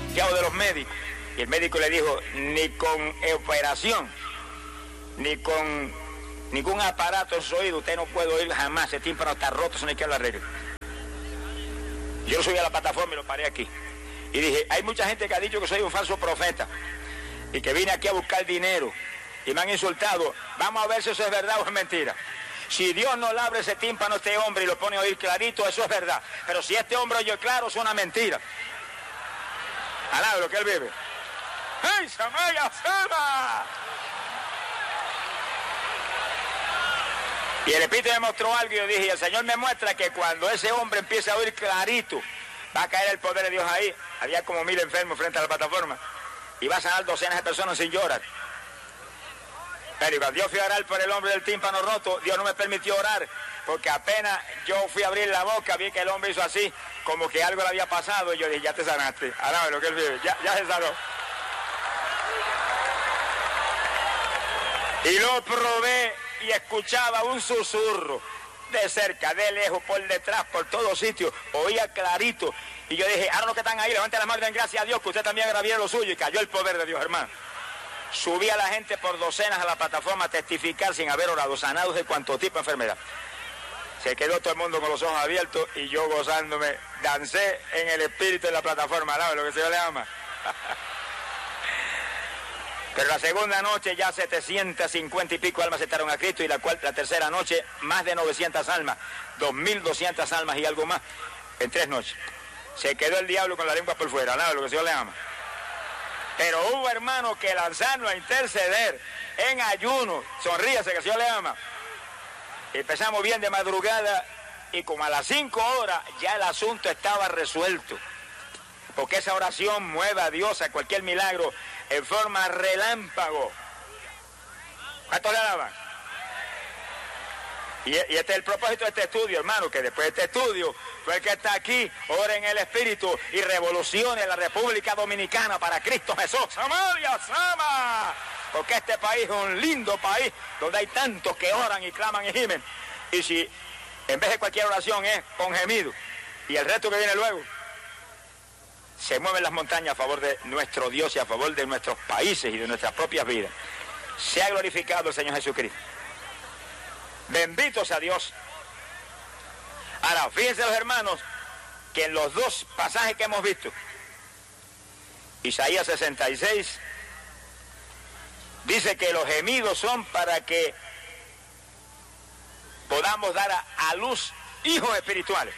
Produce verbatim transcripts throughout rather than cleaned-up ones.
fiado de los médicos. Y el médico le dijo, ni con operación, ni con ningún aparato en su oído, usted no puede oír jamás, ese tímpano está roto, eso no hay que lo arregle. Yo subí a la plataforma y lo paré aquí. Y dije, hay mucha gente que ha dicho que soy un falso profeta y que vine aquí a buscar dinero y me han insultado. Vamos a ver si eso es verdad o es mentira. Si Dios no le abre ese tímpano a este hombre y lo pone a oír clarito, eso es verdad. Pero si este hombre oye claro, es una mentira. Alá lo que él vive. ¡Hey, Samaya, Sama! Y el Espíritu me mostró algo y yo dije, y el Señor me muestra que cuando ese hombre empieza a oír clarito, va a caer el poder de Dios ahí. Había como mil enfermos frente a la plataforma. Y va a sanar docenas de personas sin llorar. Pero cuando Dios fui a orar por el hombre del tímpano roto, Dios no me permitió orar, porque apenas yo fui a abrir la boca, vi que el hombre hizo así, como que algo le había pasado, y yo dije, ya te sanaste, ahora lo que él vive, ya, ya se sanó. Y lo probé y escuchaba un susurro, de cerca, de lejos, por detrás, por todos sitios, oía clarito, y yo dije, ahora los que están ahí, levanten la mano y den gracias a Dios, que usted también era bien lo suyo, y cayó el poder de Dios, hermano. Subí a la gente por docenas a la plataforma a testificar sin haber orado, sanados de cuanto tipo de enfermedad. Se quedó todo el mundo con los ojos abiertos y yo gozándome, dancé en el espíritu de la plataforma, ¿sabes lo que se le ama? Pero la segunda noche ya setecientas cincuenta y pico almas aceptaron a Cristo y la, cual, la tercera noche más de novecientas almas, dos mil doscientas almas y algo más en tres noches. Se quedó el diablo con la lengua por fuera, ¿sabes lo que se le ama? Pero hubo hermanos que lanzaron a interceder en ayuno. Sonríase que el Señor le ama. Empezamos bien de madrugada y como a las cinco horas ya el asunto estaba resuelto. Porque esa oración mueve a Dios a cualquier milagro en forma relámpago. ¿Cuántos le alaban? Y, y este es el propósito de este estudio, hermano, que después de este estudio, tú el que está aquí, ore en el Espíritu y revolucione la República Dominicana para Cristo Jesús. ¡Samaria, Sama! Porque este país es un lindo país donde hay tantos que oran y claman y gimen. Y si en vez de cualquier oración es con gemido y el resto que viene luego, se mueven las montañas a favor de nuestro Dios y a favor de nuestros países y de nuestras propias vidas. Sea glorificado el Señor Jesucristo. Benditos a Dios. Ahora, fíjense los hermanos, que en los dos pasajes que hemos visto, Isaías sesenta y seis, dice que los gemidos son para que podamos dar a, a luz hijos espirituales.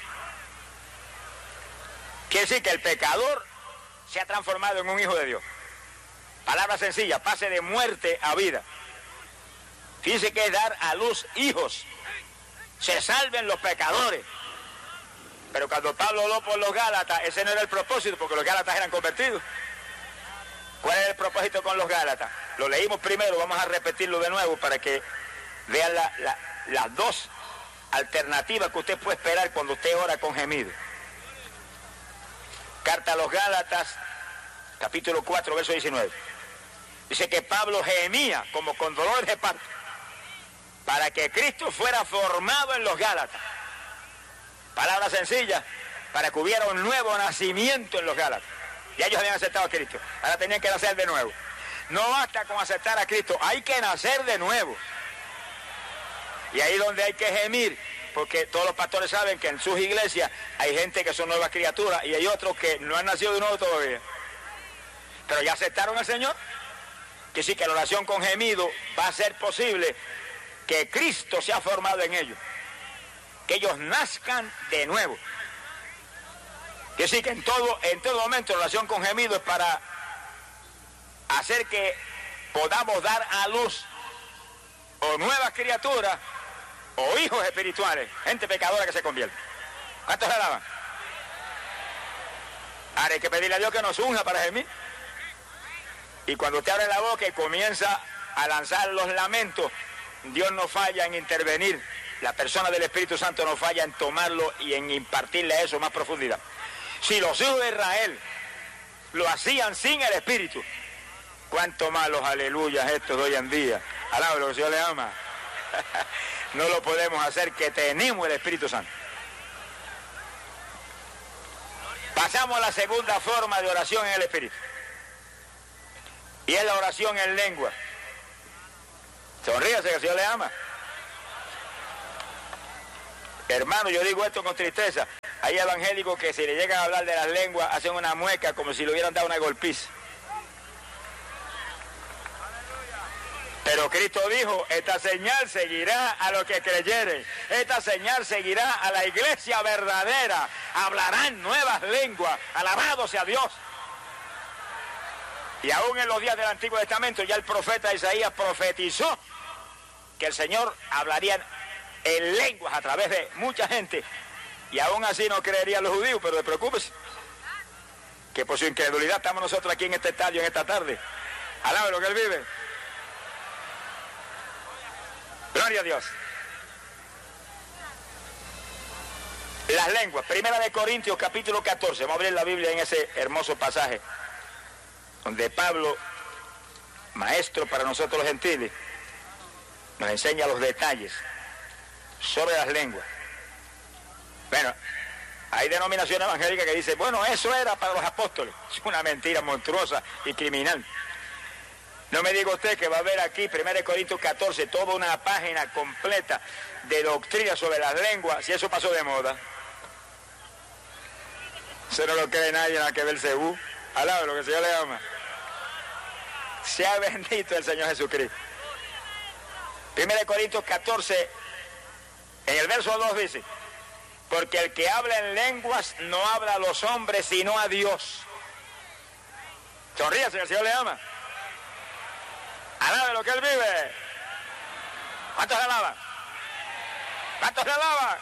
Quiere decir que el pecador se ha transformado en un hijo de Dios. Palabra sencilla, pase de muerte a vida. Fíjense que es dar a luz hijos. Se salven los pecadores. Pero cuando Pablo habló por los Gálatas, ese no era el propósito, porque los Gálatas eran convertidos. ¿Cuál era el propósito con los Gálatas? Lo leímos primero, vamos a repetirlo de nuevo para que vean la, la, las dos alternativas que usted puede esperar cuando usted ora con gemido. Carta a los Gálatas, capítulo cuatro, verso diecinueve. Dice que Pablo gemía como con dolores de parto para que Cristo fuera formado en los Gálatas. Palabra sencilla, para que hubiera un nuevo nacimiento en los Gálatas. Y ellos habían aceptado a Cristo, ahora tenían que nacer de nuevo. No basta con aceptar a Cristo, hay que nacer de nuevo. Y ahí donde hay que gemir, porque todos los pastores saben que en sus iglesias hay gente que son nuevas criaturas y hay otros que no han nacido de nuevo todavía. Pero ya aceptaron al Señor. Que sí, que la oración con gemido va a ser posible que Cristo sea formado en ellos. Que ellos nazcan de nuevo. Que sí, que en todo, en todo momento la oración con gemido es para hacer que podamos dar a luz o nuevas criaturas o hijos espirituales, gente pecadora que se convierte. ¿Cuántos le alaban? Ahora hay que pedirle a Dios que nos unja para gemir. Y cuando usted abre la boca y comienza a lanzar los lamentos, Dios no falla en intervenir. La persona del Espíritu Santo no falla en tomarlo y en impartirle a eso más profundidad. Si los hijos de Israel lo hacían sin el Espíritu, cuánto más los aleluyas estos de hoy en día. Alaba lo que el Señor le ama. No lo podemos hacer, que tenemos el Espíritu Santo. Pasamos a la segunda forma de oración en el Espíritu. Y es la oración en lengua. Sonríase que el Señor le ama. Hermano, yo digo esto con tristeza. Hay evangélicos que si le llegan a hablar de las lenguas hacen una mueca como si le hubieran dado una golpiza. Pero Cristo dijo, esta señal seguirá a los que creyeren. Esta señal seguirá a la iglesia verdadera. Hablarán nuevas lenguas. Alabado sea Dios. Y aún en los días del Antiguo Testamento ya el profeta Isaías profetizó que el Señor hablaría en lenguas a través de mucha gente. Y aún así no creerían los judíos, pero no preocúpese, que por su incredulidad estamos nosotros aquí en este estadio en esta tarde. Alabe lo que Él vive. Gloria a Dios. Las lenguas. Primera de Corintios capítulo catorce. Vamos a abrir la Biblia en ese hermoso pasaje donde Pablo, maestro para nosotros los gentiles, nos enseña los detalles sobre las lenguas. Bueno, hay denominaciones evangélicas que dicen, bueno, eso era para los apóstoles. Es una mentira monstruosa y criminal. No me diga usted que va a haber aquí, Primera de Corintios catorce, toda una página completa de doctrina sobre las lenguas, si eso pasó de moda. Eso no lo cree nadie en la que ve el Cebú. Alabe lo que el Señor le ama. Sea bendito el Señor Jesucristo. Primera de Corintios catorce, en el verso dos dice, porque el que habla en lenguas no habla a los hombres sino a Dios. Sonríase, el Señor le ama. Alabe lo que Él vive. ¿Cuántos le alaban? ¿Cuántos le alaban?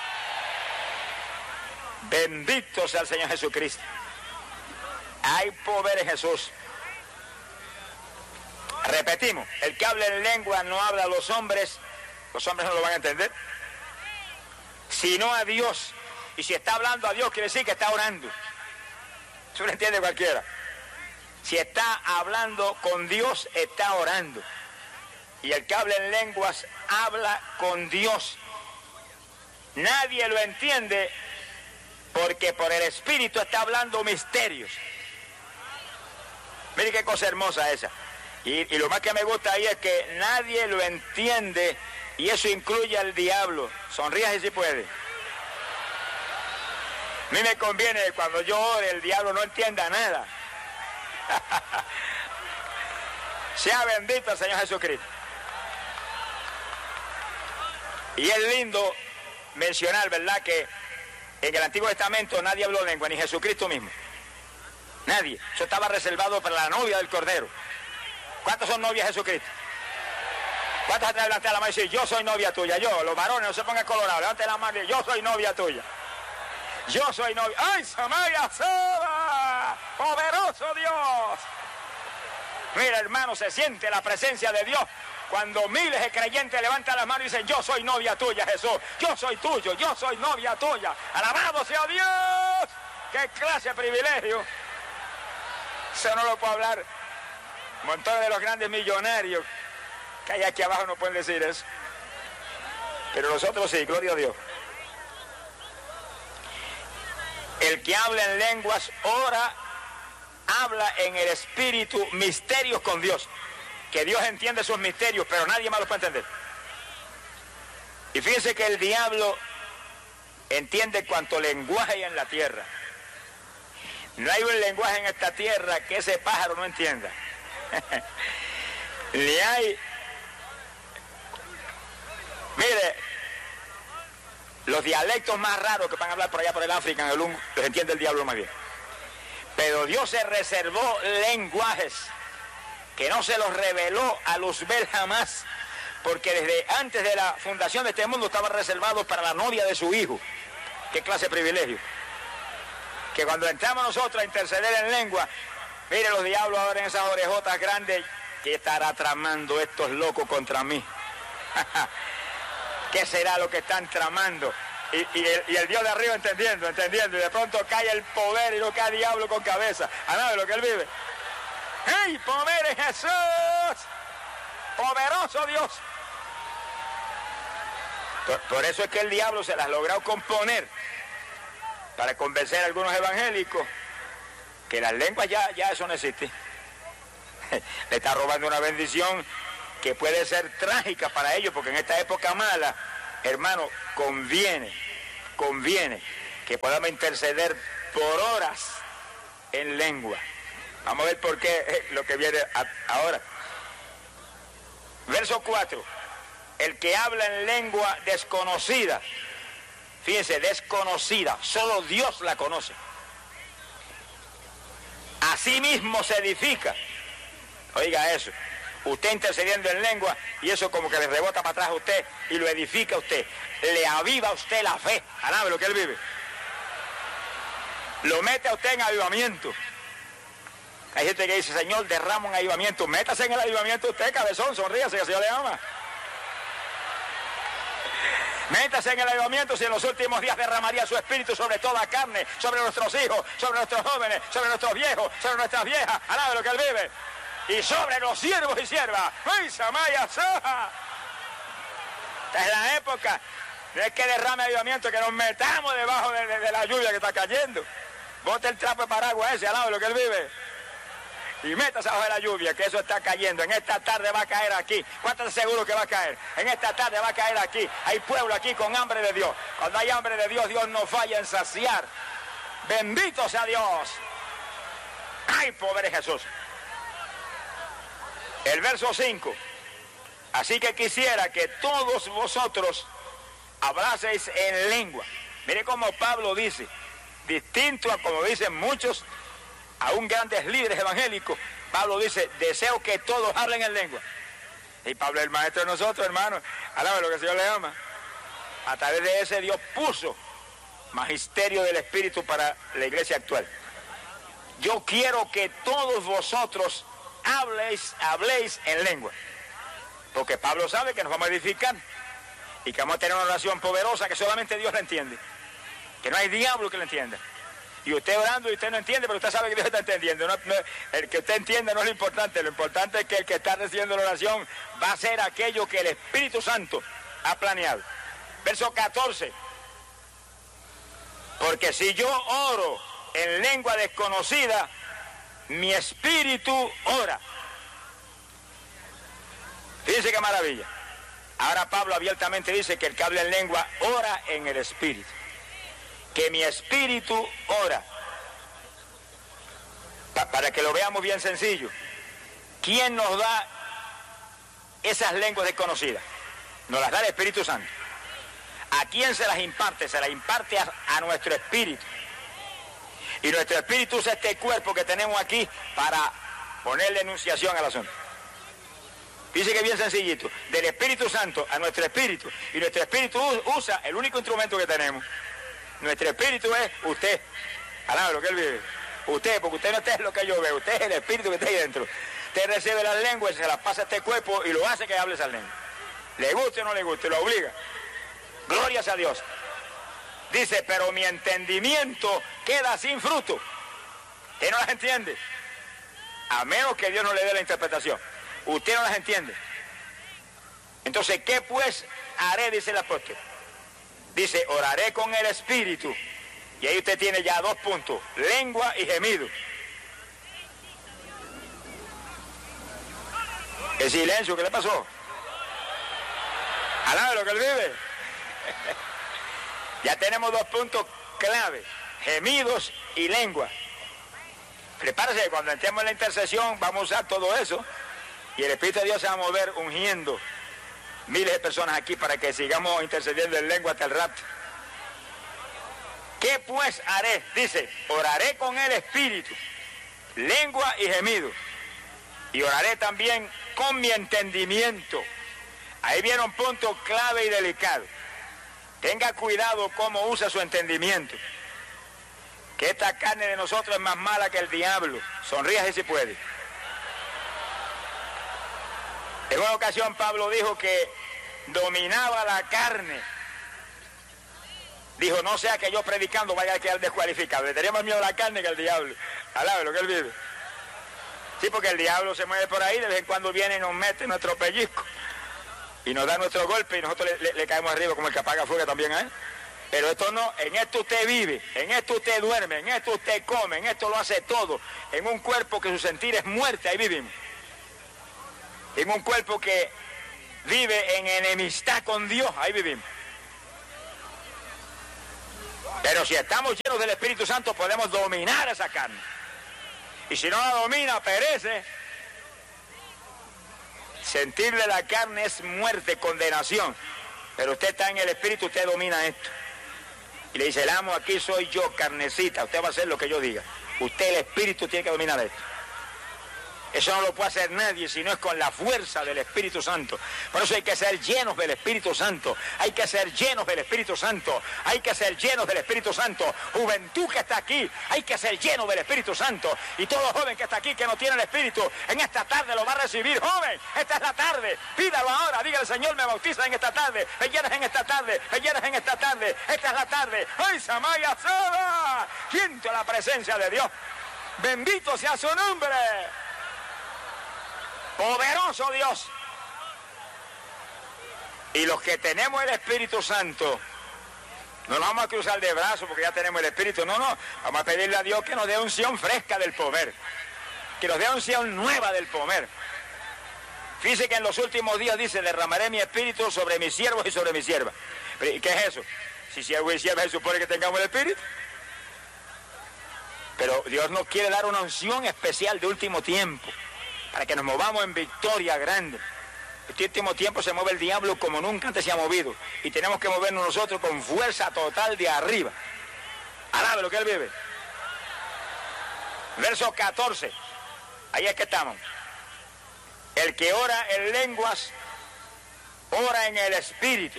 Bendito sea el Señor Jesucristo. Hay poder en Jesús. Repetimos, el que habla en lengua no habla a los hombres, los hombres no lo van a entender, sino a Dios. Y si está hablando a Dios quiere decir que está orando. Eso lo entiende cualquiera. Si está hablando con Dios, está orando. Y el que habla en lenguas, habla con Dios. Nadie lo entiende porque por el Espíritu está hablando misterios. Mire qué cosa hermosa esa. Y, y lo más que me gusta ahí es que nadie lo entiende y eso incluye al diablo. Sonríase si puede. A mí me conviene que cuando yo ore el diablo no entienda nada. Sea bendito el Señor Jesucristo. Y es lindo mencionar, ¿verdad?, que en el Antiguo Testamento nadie habló lengua, ni Jesucristo mismo. Nadie. Eso estaba reservado para la novia del Cordero. ¿Cuántos son novias de Jesucristo? ¿Cuántos se levantan la mano y dicen, yo soy novia tuya? Yo, los varones, no se pongan colorados, levanten la mano y yo soy novia tuya. Yo soy novia. ¡Ay, Samaya Soda! ¡Poderoso Dios! Mira, hermano, se siente la presencia de Dios cuando miles de creyentes levantan las manos y dicen, yo soy novia tuya, Jesús. Yo soy tuyo, yo soy novia tuya. ¡Alabado sea Dios! ¡Qué clase de privilegio! Eso no lo puedo hablar. Montones de los grandes millonarios que hay aquí abajo no pueden decir eso. Pero nosotros sí, gloria a Dios. El que habla en lenguas ora, habla en el Espíritu misterios con Dios. Que Dios entiende sus misterios, pero nadie más los puede entender. Y fíjense que el diablo entiende cuanto lenguaje hay en la tierra. No hay un lenguaje en esta tierra que ese pájaro no entienda. Ni hay... Mire, los dialectos más raros que van a hablar por allá por el África, en el Lungo, los entiende el diablo más bien. Pero Dios se reservó lenguajes que no se los reveló a Luzbel jamás, porque desde antes de la fundación de este mundo estaban reservados para la novia de su hijo. Qué clase de privilegio. Que cuando entramos nosotros a interceder en lengua, mire los diablos ahora en esas orejotas grandes, ¿qué estará tramando estos locos contra mí? ¿Qué será lo que están tramando? Y, y, el, y el Dios de arriba entendiendo, entendiendo, y de pronto cae el poder y no cae el diablo con cabeza. A nada de lo que él vive. ¡Hey, poder en Jesús! ¡Poderoso Dios! Por, por eso es que el diablo se las ha logrado componer para convencer a algunos evangélicos que las lenguas ya, ya eso no existe. Le está robando una bendición que puede ser trágica para ellos, porque en esta época mala, hermano, conviene, conviene que podamos interceder por horas en lengua. Vamos a ver por qué lo que viene a, ahora. Verso cuatro. El que habla en lengua desconocida, fíjense, desconocida, solo Dios la conoce. Así mismo se edifica. Oiga eso, usted intercediendo en lengua y eso como que le rebota para atrás a usted y lo edifica a usted. Le aviva a usted la fe, alabe lo que él vive. Lo mete a usted en avivamiento. Hay gente que dice, Señor, derrama un avivamiento. Métase en el avivamiento usted, cabezón, sonríase, que el Señor le ama. Métase en el avivamiento si en los últimos días derramaría su espíritu sobre toda carne, sobre nuestros hijos, sobre nuestros jóvenes, sobre nuestros viejos, sobre nuestras viejas, alabe lo que él vive. Y sobre los siervos y siervas. ¡Ay, Samaya, Saja! Esta es la época. No es que derrame avivamiento, que nos metamos debajo de, de, de la lluvia que está cayendo. Bote el trapo de paraguas ese, alabe lo que él vive. Y métase abajo de la lluvia, que eso está cayendo. En esta tarde va a caer aquí. ¿Cuánto es seguro que va a caer? En esta tarde va a caer aquí. Hay pueblo aquí con hambre de Dios. Cuando hay hambre de Dios, Dios no falla en saciar. Bendito sea Dios. ¡Ay, pobre Jesús! El verso cinco. Así que quisiera que todos vosotros hablaseis en lengua. Mire cómo Pablo dice, distinto a como dicen muchos, aún grandes líderes evangélicos, Pablo dice, deseo que todos hablen en lengua. Y Pablo es el maestro de nosotros, hermano. Alabe lo que el Señor le ama. A través de ese Dios puso magisterio del Espíritu para la iglesia actual. Yo quiero que todos vosotros habléis, habléis en lengua. Porque Pablo sabe que nos vamos a edificar y que vamos a tener una oración poderosa que solamente Dios la entiende. Que no hay diablo que la entienda. Y usted orando y usted no entiende, pero usted sabe que Dios está entendiendo. No, no, el que usted entiende no es lo importante. Lo importante es que el que está recibiendo la oración va a hacer aquello que el Espíritu Santo ha planeado. Verso catorce. Porque si yo oro en lengua desconocida, mi espíritu ora. Fíjense qué maravilla. Ahora Pablo abiertamente dice que el que habla en lengua ora en el espíritu. Que mi espíritu ora. Pa- para que lo veamos bien sencillo. ¿Quién nos da esas lenguas desconocidas? Nos las da el Espíritu Santo. ¿A quién se las imparte? Se las imparte a, a nuestro espíritu. Y nuestro espíritu usa este cuerpo que tenemos aquí para ponerle enunciación al asunto. Dice que es bien sencillito. Del Espíritu Santo a nuestro espíritu. Y nuestro espíritu usa el único instrumento que tenemos. Nuestro espíritu es usted. Alaba lo que él vive. Usted, porque usted no es lo que yo veo. Usted es el espíritu que está ahí dentro. Usted recibe las lenguas, se las pasa a este cuerpo y lo hace que hable esas lenguas. Le guste o no le guste, lo obliga. Glorias a Dios. Dice, pero mi entendimiento queda sin fruto. Usted no las entiende. A menos que Dios no le dé la interpretación. Usted no las entiende. Entonces, ¿qué pues haré? Dice el apóstol. Dice, oraré con el espíritu. Y ahí usted tiene ya dos puntos. Lengua y gemido. El silencio, ¿qué le pasó? Alaba lo que él vive. Ya tenemos dos puntos clave, gemidos y lengua. Prepárese, cuando entremos en la intercesión vamos a usar todo eso y el Espíritu de Dios se va a mover ungiendo miles de personas aquí para que sigamos intercediendo en lengua hasta el rapto. ¿Qué pues haré? Dice, oraré con el Espíritu, lengua y gemido. Y oraré también con mi entendimiento. Ahí viene un punto clave y delicado. Tenga cuidado cómo usa su entendimiento. Que esta carne de nosotros es más mala que el diablo. Sonríase si puede. En una ocasión Pablo dijo que dominaba la carne. Dijo, no sea que yo predicando vaya a quedar descualificado. Le tenemos miedo a la carne que al diablo. Alabe lo que él vive. Sí, porque el diablo se mueve por ahí, de vez en cuando viene y nos mete nuestro pellizco. Y nos da nuestro golpe y nosotros le, le, le caemos arriba como el que apaga fuego también a él. Pero esto no, en esto usted vive, en esto usted duerme, en esto usted come, en esto lo hace todo, en un cuerpo que su sentir es muerte, ahí vivimos. En un cuerpo que vive en enemistad con Dios, ahí vivimos. Pero si estamos llenos del Espíritu Santo podemos dominar esa carne. Y si no la domina, perece. Sentir de la carne es muerte, condenación. Pero usted está en el Espíritu, usted domina esto. Y le dice, el amo aquí soy yo, carnecita, usted va a hacer lo que yo diga. Usted, el Espíritu, tiene que dominar esto. Eso no lo puede hacer nadie si no es con la fuerza del Espíritu Santo. Por eso hay que ser llenos del Espíritu Santo. Hay que ser llenos del Espíritu Santo. Hay que ser llenos del Espíritu Santo. Juventud que está aquí, hay que ser lleno del Espíritu Santo. Y todo joven que está aquí que no tiene el Espíritu, en esta tarde lo va a recibir. Joven, esta es la tarde. Pídalo ahora. Dígale, Señor, me bautiza en esta tarde. Me llenas en esta tarde. Me llenas en esta tarde. Esta es la tarde. ¡Ay, Samaya Soda! Siento la presencia de Dios. Bendito sea su nombre. Poderoso Dios. Y los que tenemos el Espíritu Santo, no nos vamos a cruzar de brazos porque ya tenemos el Espíritu, no, no, vamos a pedirle a Dios que nos dé unción fresca del poder, que nos dé unción nueva del poder. Fíjese que en los últimos días dice, derramaré mi Espíritu sobre mis siervos y sobre mis siervas. ¿Qué es eso? Si siervo y sierva se supone que tengamos el Espíritu. Pero Dios nos quiere dar una unción especial de último tiempo, para que nos movamos en victoria grande. Este último tiempo se mueve el diablo como nunca antes se ha movido. Y tenemos que movernos nosotros con fuerza total de arriba. Alabe lo que él vive. Verso catorce. Ahí es que estamos. El que ora en lenguas, ora en el Espíritu.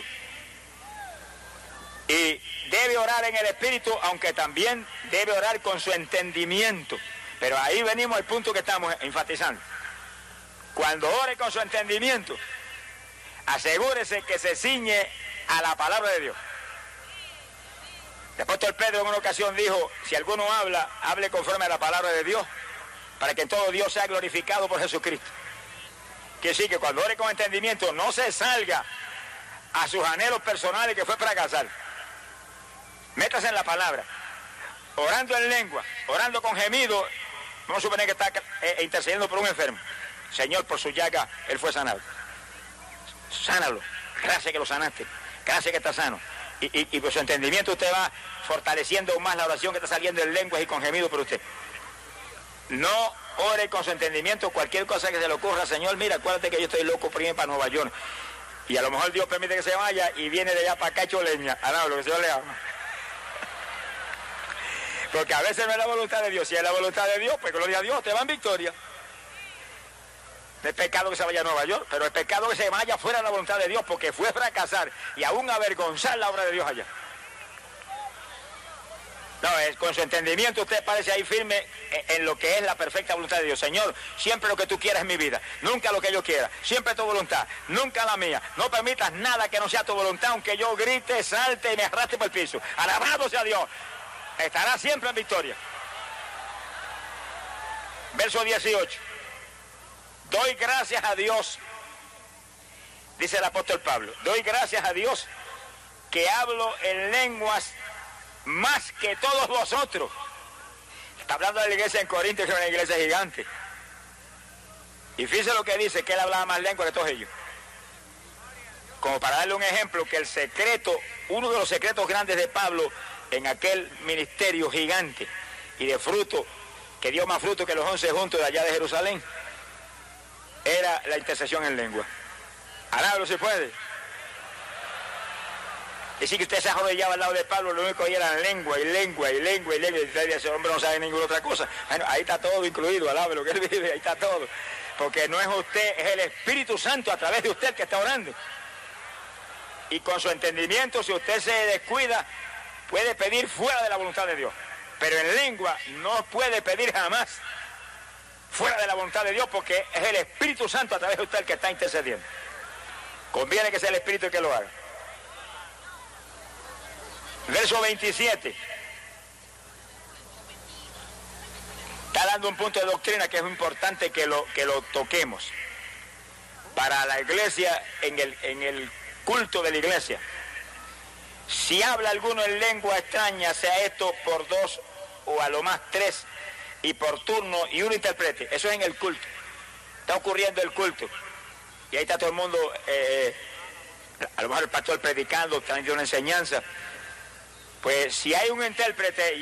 Y debe orar en el Espíritu, aunque también debe orar con su entendimiento. Pero ahí venimos al punto que estamos enfatizando. Cuando ore con su entendimiento, asegúrese que se ciñe a la palabra de Dios. El apóstol Pedro en una ocasión dijo, si alguno habla, hable conforme a la palabra de Dios, para que todo Dios sea glorificado por Jesucristo. Quiere decir que cuando ore con entendimiento, no se salga a sus anhelos personales que fue fracasar. Métase en la palabra, orando en lengua, orando con gemido. Vamos a suponer que está eh, intercediendo por un enfermo. Señor, por su llaga, él fue sanado. Sánalo. Gracias que lo sanaste. Gracias que está sano. Y, y, y por su entendimiento usted va fortaleciendo más la oración que está saliendo en lenguas y con gemido por usted. No ore con su entendimiento cualquier cosa que se le ocurra. Señor, mira, acuérdate que yo estoy loco por irme para Nueva York. Y a lo mejor Dios permite que se vaya y viene de allá para acá hecho leña. Alaba lo que el Señor le ama. Porque a veces no es la voluntad de Dios. Si es la voluntad de Dios, pues gloria a Dios, te va en victoria. No es pecado que se vaya a Nueva York, pero es pecado que se vaya fuera de la voluntad de Dios, porque fue fracasar y aún avergonzar la obra de Dios allá. No, es, con su entendimiento usted parece ahí firme en, en lo que es la perfecta voluntad de Dios. Señor, siempre lo que tú quieras en mi vida, nunca lo que yo quiera, siempre tu voluntad, nunca la mía. No permitas nada que no sea tu voluntad, aunque yo grite, salte y me arrastre por el piso. Alabado sea Dios, estará siempre en victoria. Verso dieciocho. Doy gracias a Dios, dice el apóstol Pablo, doy gracias a Dios que hablo en lenguas más que todos vosotros. Está hablando de la iglesia en Corinto, que es una iglesia gigante. Y fíjese lo que dice, que él hablaba más lenguas que todos ellos. Como para darle un ejemplo, que el secreto, uno de los secretos grandes de Pablo en aquel ministerio gigante y de fruto, que dio más fruto que los once juntos de allá de Jerusalén, era la intercesión en lengua. Alábalo si puede. Decir que usted se arrodillaba al lado de Pablo, lo único que era lengua y lengua y lengua y lengua, y usted dice, ese hombre no sabe ninguna otra cosa. Bueno, ahí está todo incluido, alábalo, lo que él vive, ahí está todo. Porque no es usted, es el Espíritu Santo a través de usted que está orando. Y con su entendimiento, si usted se descuida, puede pedir fuera de la voluntad de Dios. Pero en lengua no puede pedir jamás fuera de la voluntad de Dios, porque es el Espíritu Santo a través de usted el que está intercediendo. Conviene que sea el Espíritu el que lo haga. Verso veintisiete. Está dando un punto de doctrina que es muy importante que lo, que lo toquemos. Para la iglesia, en el, en el culto de la iglesia. Si habla alguno en lengua extraña, sea esto por dos o a lo más tres, y por turno, y uno interprete. Eso es en el culto. Está ocurriendo el culto. Y ahí está todo el mundo, eh, a lo mejor el pastor predicando, dando una enseñanza. Pues si hay un intérprete